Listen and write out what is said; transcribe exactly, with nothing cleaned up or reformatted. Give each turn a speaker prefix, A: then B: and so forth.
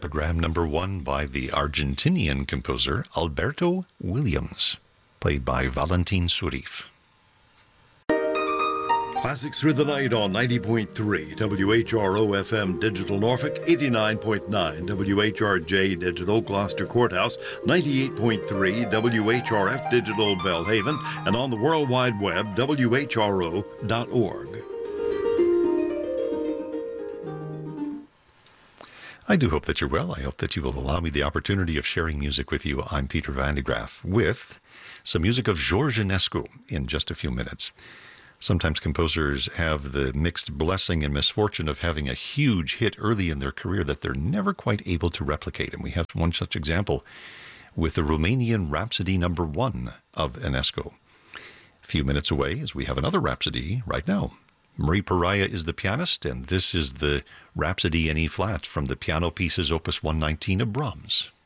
A: Epigram number one by the Argentinian composer Alberto Williams, played by Valentin Surif.
B: Classics Through the Night on ninety point three W H R O F M Digital Norfolk, eighty-nine point nine W H R J Digital Gloucester Courthouse, ninety-eight point three W H R F Digital Belhaven, and on the World Wide Web, W H R O dot org.
A: I do hope that you're well. I hope that you will allow me the opportunity of sharing music with you. I'm Peter Van de Graaff with some music of George Enescu in just a few minutes. Sometimes composers have the mixed blessing and misfortune of having a huge hit early in their career that they're never quite able to replicate. And we have one such example with the Romanian Rhapsody number one of Enescu. A few minutes away, as we have another Rhapsody right now. Marie Pariah is the pianist, and this is the Rhapsody in E-flat from the Piano Pieces Opus one nineteen of Brahms.